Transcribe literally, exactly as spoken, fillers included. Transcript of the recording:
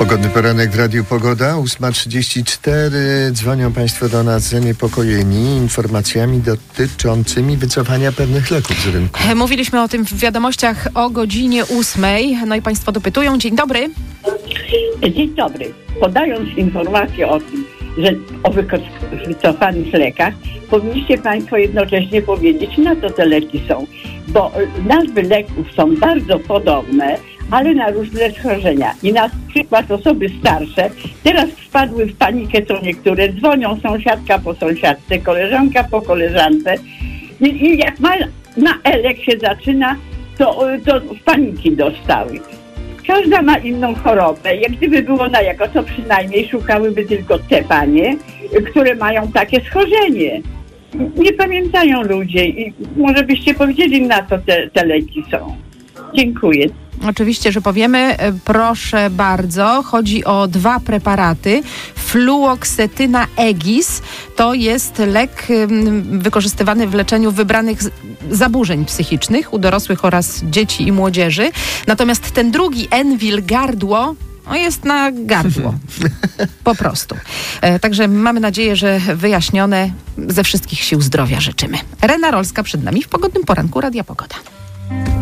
Pogodny poranek w Radiu Pogoda, ósma trzydzieści cztery. Dzwonią Państwo do nas zaniepokojeni informacjami dotyczącymi wycofania pewnych leków z rynku. Mówiliśmy o tym w wiadomościach o godzinie ósmej. No i Państwo dopytują. Dzień dobry. Dzień dobry. Podając informację o tym, że o wycofanych lekach, powinniście Państwo jednocześnie powiedzieć, na co te leki są. Bo nazwy leków są bardzo podobne, ale na różne schorzenia. I na przykład osoby starsze teraz wpadły w panikę, co niektóre dzwonią, sąsiadka po sąsiadce, koleżanka po koleżance. I, i jak ma na elek się zaczyna, to, to w paniki dostały. Każda ma inną chorobę. Jak gdyby było na jako, to przynajmniej szukałyby tylko te panie, które mają takie schorzenie. Nie pamiętają ludzie i może byście powiedzieli, na co te, te leki są. Dziękuję. Oczywiście, że powiemy. Proszę bardzo. Chodzi o dwa preparaty. Fluoksetyna Egis to jest lek wykorzystywany w leczeniu wybranych zaburzeń psychicznych u dorosłych oraz dzieci i młodzieży. Natomiast ten drugi, Envil Gardło, no jest na gardło. Po prostu. E, także mamy nadzieję, że wyjaśnione. Ze wszystkich sił zdrowia życzymy. Rena Rolska przed nami w Pogodnym Poranku Radia Pogoda.